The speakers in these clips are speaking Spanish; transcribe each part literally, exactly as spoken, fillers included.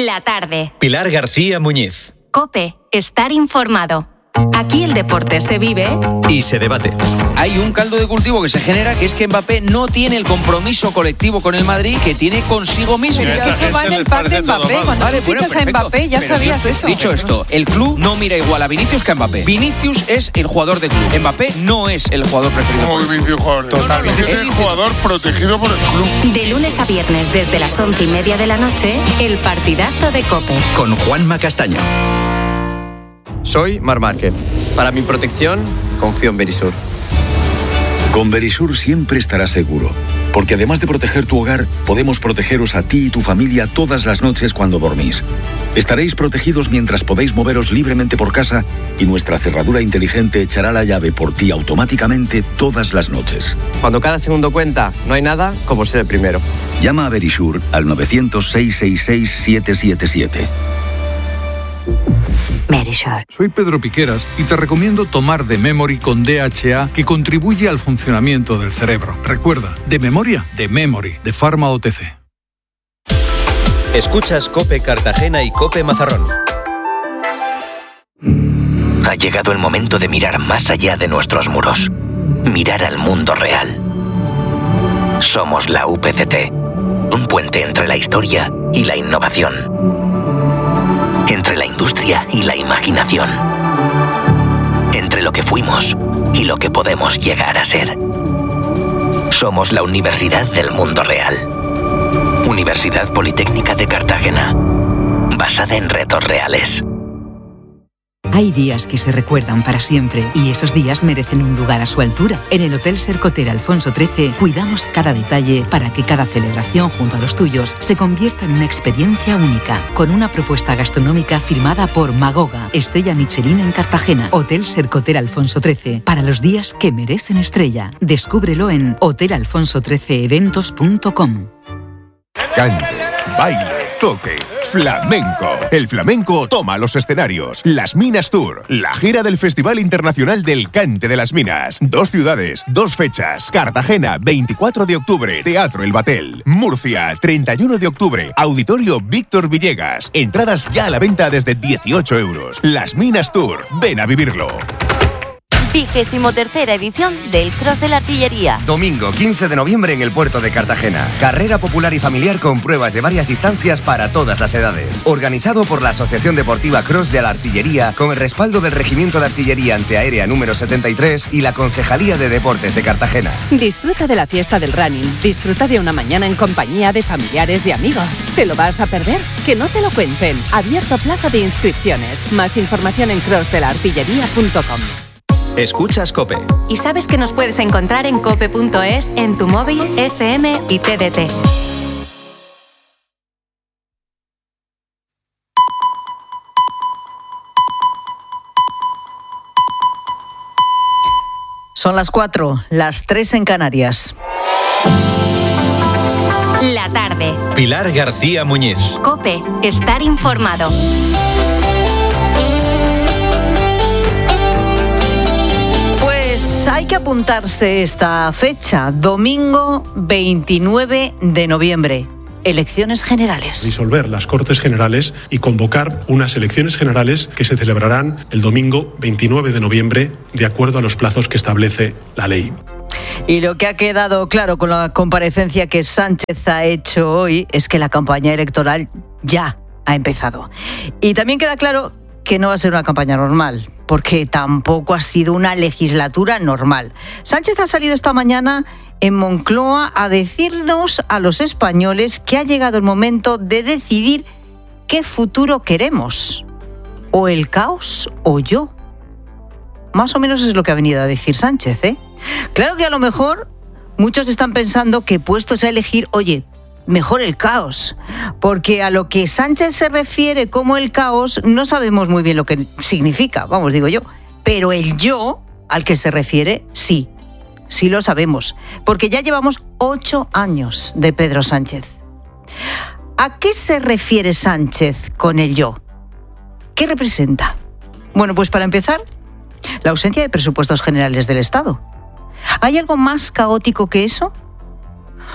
La tarde. Pilar García Muñiz. COPE. Estar informado. Aquí el deporte se vive y se debate. Hay un caldo de cultivo que se genera, que es que Mbappé no tiene el compromiso colectivo con el Madrid que tiene consigo mismo. Pero ya eso va en el pack de Mbappé. Cuando vale, tú bueno, fichas a Mbappé ya Pero sabías dicho, eso. Dicho esto, el club no mira igual a Vinicius que a Mbappé. Vinicius es el jugador de club. Mbappé no es el jugador preferido. Como Vinicius jugador. Totalmente. No, no, no, es el jugador protegido por el club. De lunes a viernes desde las once y media de la noche, el partidazo de COPE. Con Juanma Castaño. Soy Mar Márquez. Para mi protección, confío en Verisur. Con Verisur siempre estarás seguro, porque además de proteger tu hogar, podemos protegeros a ti y tu familia todas las noches cuando dormís. Estaréis protegidos mientras podéis moveros libremente por casa y nuestra cerradura inteligente echará la llave por ti automáticamente todas las noches. Cuando cada segundo cuenta, no hay nada como ser el primero. Llama a Verisur al nueve cero cero, seis seis seis, siete siete siete. Verisur. Soy Pedro Piqueras y te recomiendo tomar The Memory con D H A, que contribuye al funcionamiento del cerebro. Recuerda, de memoria, de Memory, de Pharma O T C. Escuchas COPE Cartagena y COPE Mazarrón. Ha llegado el momento de mirar más allá de nuestros muros. Mirar al mundo real. Somos la U P C T, un puente entre la historia y la innovación. Entre la industria y la imaginación. Entre lo que fuimos y lo que podemos llegar a ser. Somos la Universidad del Mundo Real. Universidad Politécnica de Cartagena. Basada en retos reales. Hay días que se recuerdan para siempre y esos días merecen un lugar a su altura. En el Hotel Sercotera Alfonso trece cuidamos cada detalle para que cada celebración junto a los tuyos se convierta en una experiencia única, con una propuesta gastronómica firmada por Magoga, estrella Michelin en Cartagena. Hotel Sercotera Alfonso trece, para los días que merecen estrella. Descúbrelo en hotel alfonso trece eventos punto com. Cante, baile, toque, flamenco. El flamenco toma los escenarios. Las Minas Tour, la gira del Festival Internacional del Cante de las Minas. Dos ciudades, dos fechas. Cartagena, veinticuatro de octubre, Teatro El Batel. Murcia, treinta y uno de octubre, Auditorio Víctor Villegas. Entradas ya a la venta desde dieciocho euros. Las Minas Tour, ven a vivirlo. Vigésimo tercera edición del Cross de la Artillería. Domingo quince de noviembre en el puerto de Cartagena. Carrera popular y familiar con pruebas de varias distancias para todas las edades. Organizado por la Asociación Deportiva Cross de la Artillería con el respaldo del Regimiento de Artillería Antiaérea número setenta y tres y la Concejalía de Deportes de Cartagena. Disfruta de la fiesta del running. Disfruta de una mañana en compañía de familiares y amigos. ¿Te lo vas a perder? Que no te lo cuenten. Abierto plazo de inscripciones. Más información en cross de la artillería punto com. Escuchas COPE. Y sabes que nos puedes encontrar en cope punto es, en tu móvil, F M y T D T. Son las cuatro, las tres en Canarias. La tarde. Pilar García Muñiz. COPE. Estar informado. Pues hay que apuntarse esta fecha, domingo veintinueve de noviembre. Elecciones generales. Disolver las Cortes Generales y convocar unas elecciones generales que se celebrarán el domingo veintinueve de noviembre de acuerdo a los plazos que establece la ley. Y lo que ha quedado claro con la comparecencia que Sánchez ha hecho hoy es que la campaña electoral ya ha empezado. Y también queda claro que no va a ser una campaña normal, porque tampoco ha sido una legislatura normal. Sánchez ha salido esta mañana en Moncloa a decirnos a los españoles que ha llegado el momento de decidir qué futuro queremos. O el caos o yo. Más o menos es lo que ha venido a decir Sánchez, ¿eh? Claro que a lo mejor muchos están pensando que puestos a elegir, oye, mejor el caos, porque a lo que Sánchez se refiere como el caos no sabemos muy bien lo que significa, vamos, digo yo, pero el yo al que se refiere, sí, sí lo sabemos, porque ya llevamos ocho años de Pedro Sánchez. ¿A qué se refiere Sánchez con el yo? ¿Qué representa? Bueno, pues para empezar, la ausencia de presupuestos generales del Estado. ¿Hay algo más caótico que eso? O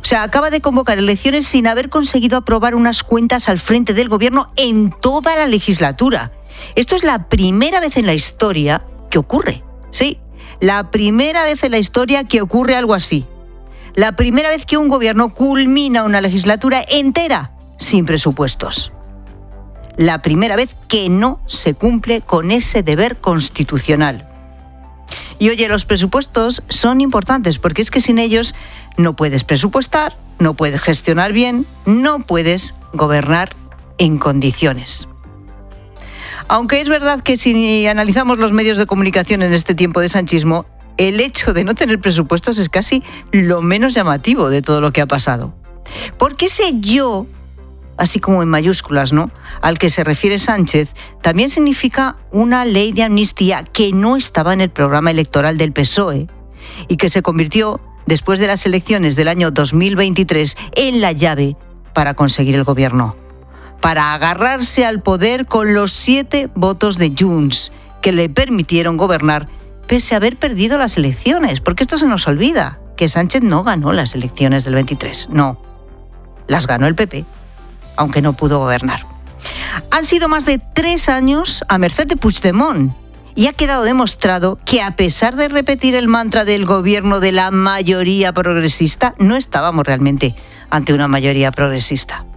O sea, acaba de convocar elecciones sin haber conseguido aprobar unas cuentas al frente del gobierno en toda la legislatura. Esto es la primera vez en la historia que ocurre. Sí, la primera vez en la historia que ocurre algo así. La primera vez que un gobierno culmina una legislatura entera sin presupuestos. La primera vez que no se cumple con ese deber constitucional. Y oye, los presupuestos son importantes porque es que sin ellos no puedes presupuestar, no puedes gestionar bien, no puedes gobernar en condiciones. Aunque es verdad que si analizamos los medios de comunicación en este tiempo de sanchismo, el hecho de no tener presupuestos es casi lo menos llamativo de todo lo que ha pasado. Porque ese yo, así como en mayúsculas, ¿no?, al que se refiere Sánchez, también significa una ley de amnistía que no estaba en el programa electoral del P S O E y que se convirtió, después de las elecciones del año dos mil veintitrés, en la llave para conseguir el gobierno. Para agarrarse al poder con los siete votos de Junts, que le permitieron gobernar pese a haber perdido las elecciones. Porque esto se nos olvida, que Sánchez no ganó las elecciones del veintitrés, no. Las ganó el P P, aunque no pudo gobernar. Han sido más de tres años a merced de Puigdemont y ha quedado demostrado que, a pesar de repetir el mantra del gobierno de la mayoría progresista, no estábamos realmente ante una mayoría progresista.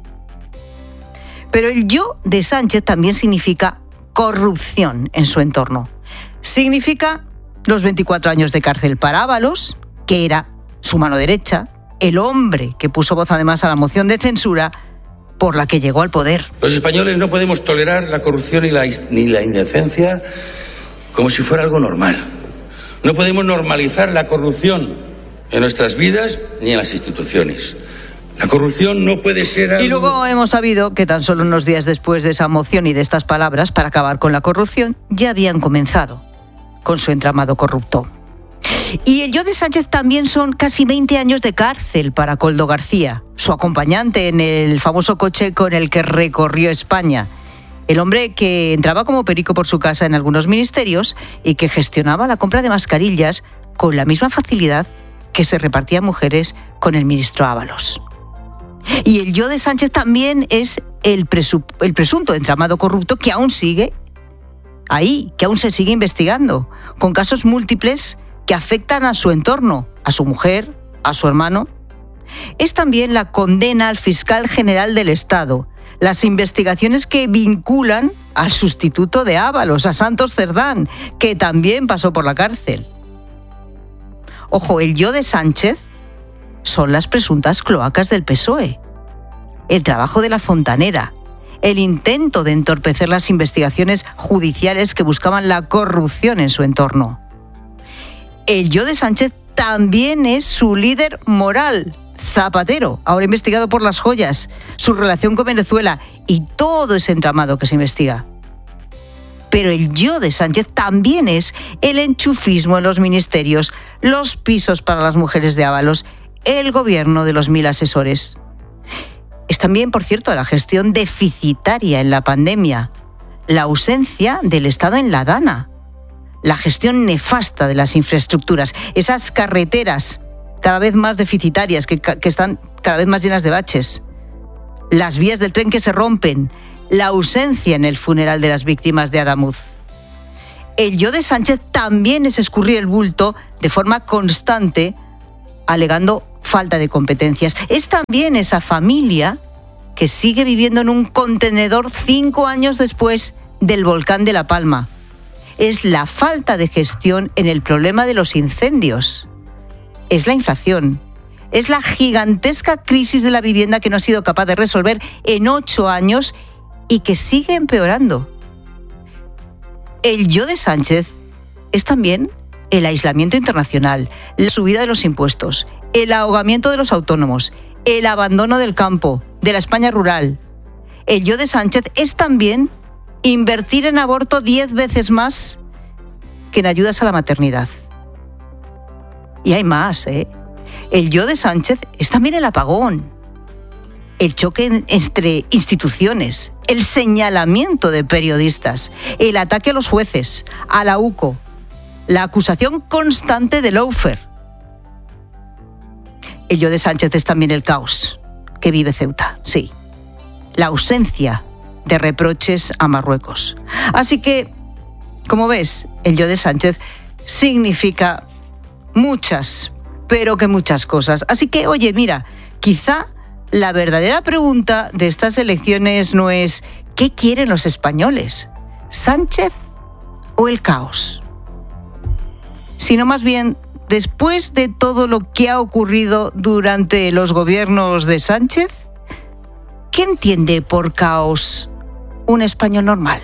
Pero el yo de Sánchez también significa corrupción en su entorno. Significa los veinticuatro años de cárcel para Ábalos, que era su mano derecha, el hombre que puso voz además a la moción de censura por la que llegó al poder. Los españoles no podemos tolerar la corrupción y la, ni la indecencia como si fuera algo normal. No podemos normalizar la corrupción en nuestras vidas ni en las instituciones. La corrupción no puede ser algo... Y luego hemos sabido que tan solo unos días después de esa moción y de estas palabras para acabar con la corrupción, ya habían comenzado con su entramado corrupto. Y el yo de Sánchez también son casi veinte años de cárcel para Koldo García, su acompañante en el famoso coche con el que recorrió España. El hombre que entraba como perico por su casa en algunos ministerios y que gestionaba la compra de mascarillas con la misma facilidad que se repartía mujeres con el ministro Ábalos. Y el yo de Sánchez también es el, presu- el presunto entramado corrupto que aún sigue ahí, que aún se sigue investigando, con casos múltiples que afectan a su entorno, a su mujer, a su hermano. Es también la condena al fiscal general del Estado, las investigaciones que vinculan al sustituto de Ábalos, a Santos Cerdán, que también pasó por la cárcel. Ojo, el yo de Sánchez son las presuntas cloacas del P S O E, el trabajo de la fontanera, el intento de entorpecer las investigaciones judiciales que buscaban la corrupción en su entorno. El yo de Sánchez también es su líder moral, Zapatero, ahora investigado por las joyas, su relación con Venezuela y todo ese entramado que se investiga. Pero el yo de Sánchez también es el enchufismo en los ministerios, los pisos para las mujeres de Ábalos, el gobierno de los mil asesores. Es también, por cierto, la gestión deficitaria en la pandemia, la ausencia del Estado en la Dana, la gestión nefasta de las infraestructuras, esas carreteras cada vez más deficitarias, que, que están cada vez más llenas de baches, las vías del tren que se rompen, la ausencia en el funeral de las víctimas de Adamuz. El yo de Sánchez también es escurrir el bulto de forma constante, alegando falta de competencias. Es también esa familia que sigue viviendo en un contenedor cinco años después del volcán de La Palma. Es la falta de gestión en el problema de los incendios. Es la inflación. Es la gigantesca crisis de la vivienda que no ha sido capaz de resolver en ocho años y que sigue empeorando. El yo de Sánchez es también el aislamiento internacional, la subida de los impuestos, el ahogamiento de los autónomos, el abandono del campo, de la España rural. El yo de Sánchez es también invertir en aborto diez veces más que en ayudas a la maternidad. Y hay más, ¿eh? El yo de Sánchez es también el apagón, el choque entre instituciones, el señalamiento de periodistas, el ataque a los jueces, a la U C O, la acusación constante de lawfare. el yo de Sánchez es también el caos que vive Ceuta, sí. La ausencia de reproches a Marruecos. Así que, como ves, el yo de Sánchez significa muchas, pero que muchas cosas. Así que, oye, mira, quizá la verdadera pregunta de estas elecciones no es ¿qué quieren los españoles? ¿Sánchez o el caos? Sino más bien, después de todo lo que ha ocurrido durante los gobiernos de Sánchez, ¿qué entiende por caos un español normal?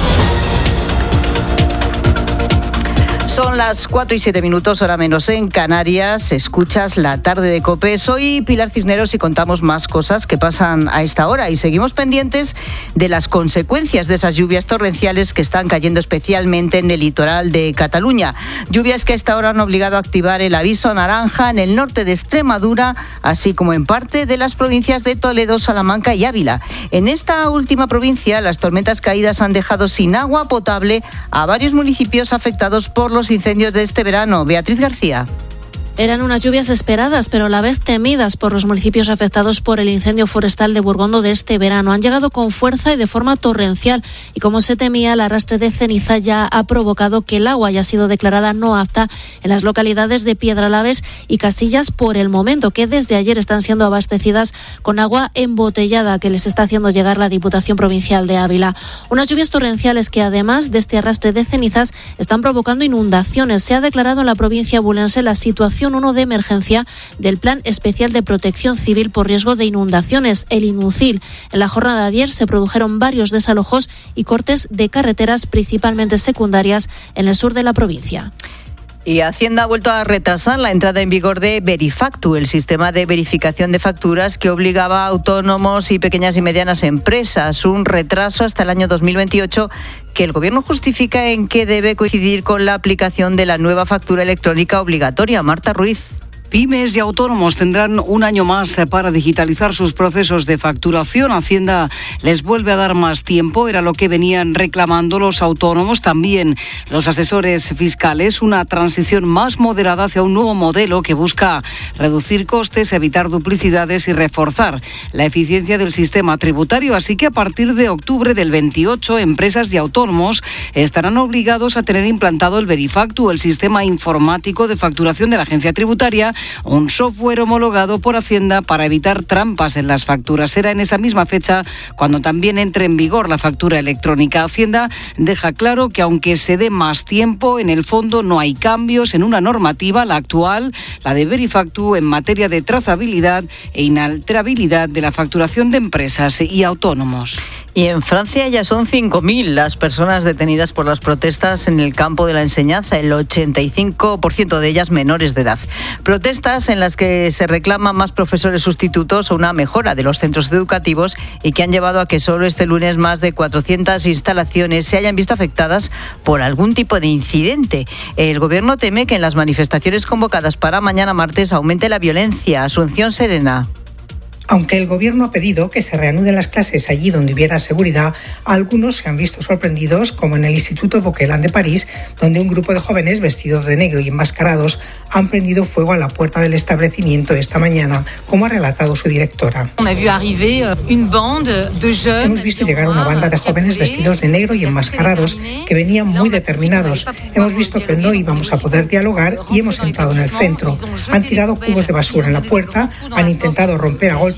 Son las cuatro y siete minutos, hora menos en Canarias. Escuchas La Tarde de COPE. Soy Pilar Cisneros y contamos más cosas que pasan a esta hora. Y seguimos pendientes de las consecuencias de esas lluvias torrenciales que están cayendo especialmente en el litoral de Cataluña. Lluvias que a esta hora han obligado a activar el aviso naranja en el norte de Extremadura, así como en parte de las provincias de Toledo, Salamanca y Ávila. En esta última provincia, las tormentas caídas han dejado sin agua potable a varios municipios afectados por los incendios de este verano. Beatriz García. Eran unas lluvias esperadas, pero a la vez temidas por los municipios afectados por el incendio forestal de Burgondo de este verano. Han llegado con fuerza y de forma torrencial y, como se temía, el arrastre de ceniza ya ha provocado que el agua haya sido declarada no apta en las localidades de Piedralaves y Casillas por el momento, que desde ayer están siendo abastecidas con agua embotellada que les está haciendo llegar la Diputación Provincial de Ávila. Unas lluvias torrenciales que, además de este arrastre de cenizas, están provocando inundaciones. Se ha declarado en la provincia abulense la situación uno de emergencia del Plan Especial de Protección Civil por riesgo de inundaciones, el INUCIL. En la jornada de ayer se produjeron varios desalojos y cortes de carreteras, principalmente secundarias, en el sur de la provincia. Y Hacienda ha vuelto a retrasar la entrada en vigor de Verifactu, el sistema de verificación de facturas que obligaba a autónomos y pequeñas y medianas empresas. Un retraso hasta el año dos mil veintiocho que el Gobierno justifica en que debe coincidir con la aplicación de la nueva factura electrónica obligatoria. Marta Ruiz. Pymes y autónomos tendrán un año más para digitalizar sus procesos de facturación. Hacienda les vuelve a dar más tiempo, era lo que venían reclamando los autónomos, también los asesores fiscales, una transición más moderada hacia un nuevo modelo que busca reducir costes, evitar duplicidades y reforzar la eficiencia del sistema tributario. Así que a partir de octubre del veintiocho, empresas y autónomos estarán obligados a tener implantado el Verifactu, el sistema informático de facturación de la agencia tributaria, un software homologado por Hacienda para evitar trampas en las facturas. Será en esa misma fecha cuando también entre en vigor la factura electrónica. Hacienda deja claro que aunque se dé más tiempo, en el fondo no hay cambios en una normativa, la actual, la de Verifactu, en materia de trazabilidad e inalterabilidad de la facturación de empresas y autónomos. Y en Francia ya son cinco mil las personas detenidas por las protestas en el campo de la enseñanza, el ochenta y cinco por ciento de ellas menores de edad. Protestas en las que se reclaman más profesores sustitutos o una mejora de los centros educativos y que han llevado a que solo este lunes más de cuatrocientas instalaciones se hayan visto afectadas por algún tipo de incidente. El Gobierno teme que en las manifestaciones convocadas para mañana martes aumente la violencia. Asunción Serena. Aunque el Gobierno ha pedido que se reanuden las clases allí donde hubiera seguridad, algunos se han visto sorprendidos, como en el Instituto Vauquelin de París, donde un grupo de jóvenes vestidos de negro y enmascarados han prendido fuego a la puerta del establecimiento esta mañana, como ha relatado su directora. Hemos visto llegar una banda de jóvenes vestidos de negro y enmascarados que venían muy determinados. Hemos visto que no íbamos a poder dialogar y hemos entrado en el centro. Han tirado cubos de basura en la puerta, han intentado romper a golpes